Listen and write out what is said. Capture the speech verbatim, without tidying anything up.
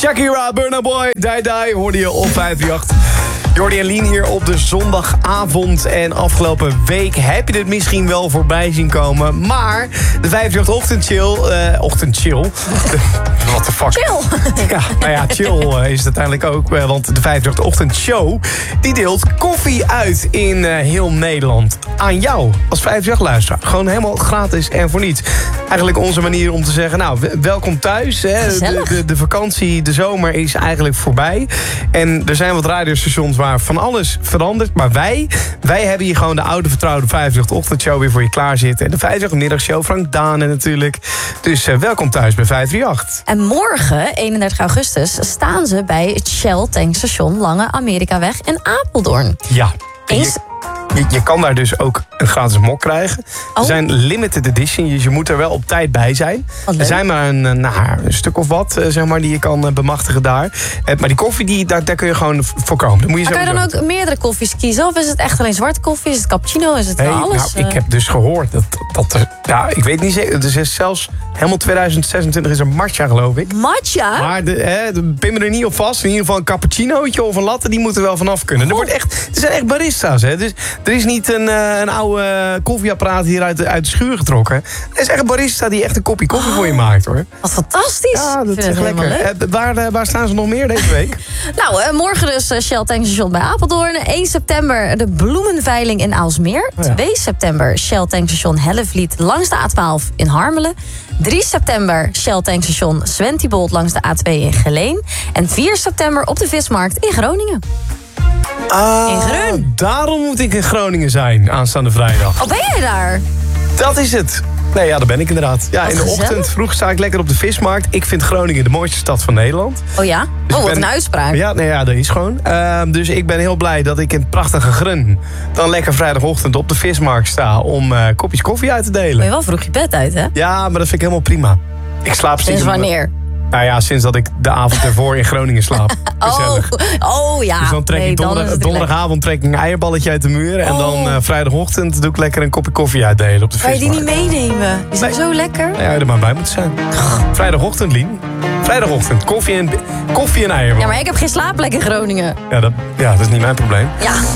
Shakira, Burna Boy, Die Die hoorde je op vijf drie acht. Jordi en Lien hier op de zondagavond. En afgelopen week heb je dit misschien wel voorbij zien komen. Maar de vijf drie acht ochtendchill... Uh, ochtendchill? What the fuck? Chill! Ja, nou ja, chill uh, is het uiteindelijk ook. Uh, want de vijf drie acht ochtendshow... die deelt koffie uit in uh, heel Nederland. Aan jou als vijf drie acht luisteraar. Gewoon helemaal gratis en voor niets. Eigenlijk onze manier om te zeggen... nou, welkom thuis. Hè. De, de, de vakantie, de zomer is eigenlijk voorbij. En er zijn wat radiostations... waar van alles verandert. Maar wij, wij hebben hier gewoon de oude vertrouwde vijf drie acht ochtendshow weer voor je klaar zitten. En de vijf drie acht middagshow, Frank Dane natuurlijk. Dus uh, welkom thuis bij vijf drie acht. En morgen, eenendertig augustus, staan ze bij het Shell tankstation Lange Amerikaweg in Apeldoorn. Ja. Eens... Je, je kan daar dus ook een gratis mok krijgen. Oh. Ze zijn limited edition, dus je moet er wel op tijd bij zijn. Er zijn maar een, nou, een stuk of wat zeg maar, die je kan bemachtigen daar. Maar die koffie, die, daar, daar kun je gewoon voorkomen. Dan moet je maar kan je dan ook meerdere koffies kiezen? Of is het echt alleen zwarte koffie? Is het cappuccino? Is het hey, alles? Nou, ik heb dus gehoord dat, dat er... Ja, ik weet niet zeker. Er is zelfs helemaal tweeduizend zesentwintig is een matcha, geloof ik. Matcha? Maar de, hè, de, pin me er niet op vast. In ieder geval een cappuccinootje of een latte, die moeten er wel vanaf kunnen. Er, wordt echt, er zijn echt barista's, hè. Dus er is niet een, een oude koffieapparaat hier uit de, uit de schuur getrokken. Er is echt een barista die echt een kopje koffie oh, voor je maakt, hoor. Wat fantastisch. Ja, dat is echt lekker. Uh, waar, uh, waar staan ze nog meer deze week? nou, uh, morgen dus uh, Shell tankstation bij Apeldoorn. één september de bloemenveiling in Aalsmeer. Oh, ja. twee september Shell tankstation Hellevliet langs de A twaalf in Harmelen. drie september Shell tankstation Zwentibold langs de A twee in Geleen. En vier september op de Vismarkt in Groningen. Ah, in Groen. Daarom moet ik in Groningen zijn, aanstaande vrijdag. Oh, ben jij daar? Dat is het. Nee, ja, daar ben ik inderdaad. Ja, in de gezellig. ochtend vroeg sta ik lekker op de Vismarkt. Ik vind Groningen de mooiste stad van Nederland. Oh ja? Dus oh, wat ben... een uitspraak. Ja, nee, ja, dat is gewoon. Uh, dus ik ben heel blij dat ik in het prachtige Grun... dan lekker vrijdagochtend op de Vismarkt sta... om uh, kopjes koffie uit te delen. Ben je wel vroeg je bed uit, hè? Ja, maar dat vind ik helemaal prima. Ik slaap Sinds wanneer? Nou ja, sinds dat ik de avond ervoor in Groningen slaap. Gezellig. Oh, oh ja. Dus dan trek nee, ik donderdag, dan donderdagavond trek ik een eierballetje uit de muur. En oh. dan uh, vrijdagochtend doe ik lekker een kopje koffie uitdelen op de Vismarkt. Kan je die niet meenemen? Die zijn nee. zo lekker. Nou ja, je er maar bij moet zijn. Vrijdagochtend, Lien. Vrijdagochtend. Koffie en, koffie en eierbal. Ja, maar ik heb geen slaapplek in Groningen. Ja dat, ja, dat is niet mijn probleem. Ja.